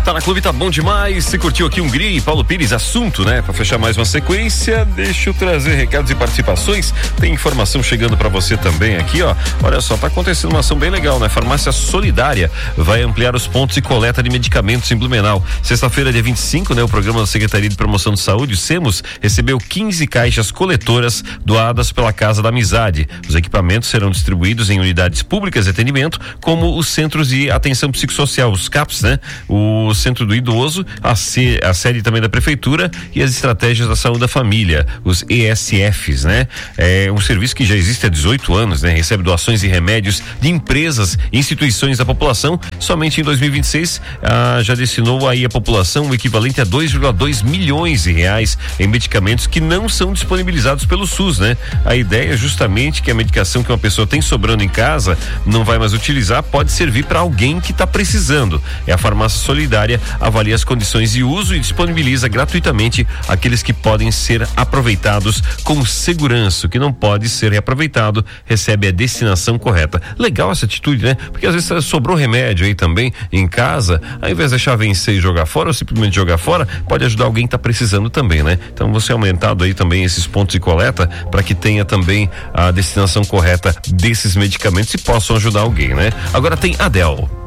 Tá na Clube, tá bom demais. Você curtiu aqui Hungria e Paulo Pires, assunto, né? Pra fechar mais uma sequência, deixa eu trazer recados e participações. Tem informação chegando pra você também aqui, ó. Olha só, tá acontecendo uma ação bem legal, né? Farmácia Solidária vai ampliar os pontos de coleta de medicamentos em Blumenau. Sexta-feira, dia 25, né? O programa da Secretaria de Promoção de Saúde, o SEMOS, recebeu 15 caixas coletoras doadas pela Casa da Amizade. Os equipamentos serão distribuídos em unidades públicas de atendimento, como os centros de atenção psicossocial, os CAPs, né? O Centro do Idoso, a sede também da Prefeitura e as estratégias da saúde da família, os ESFs, né? É um serviço que já existe há 18 anos, né? Recebe doações e remédios de empresas e instituições da população. Somente em 2026 já destinou aí a população o equivalente a 2,2 milhões de reais em medicamentos que não são disponibilizados pelo SUS, né? A ideia é justamente que a medicação que uma pessoa tem sobrando em casa não vai mais utilizar, pode servir para alguém que está precisando. É a Farmácia Solidária, avalia as condições de uso e disponibiliza gratuitamente aqueles que podem ser aproveitados com segurança. O que não pode ser reaproveitado recebe a destinação correta. Legal essa atitude, né? Porque às vezes sobrou remédio aí também em casa, ao invés de deixar vencer e jogar fora ou simplesmente jogar fora, pode ajudar alguém que está precisando também, né? Então você aumentado aí também esses pontos de coleta para que tenha também a destinação correta desses medicamentos e possam ajudar alguém, né? Agora tem Adele.